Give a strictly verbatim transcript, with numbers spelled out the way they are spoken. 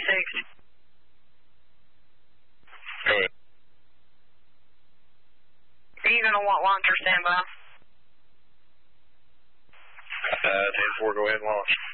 six. Go ahead. Are you going to want launcher standby? Uh, ten four, go ahead and launch.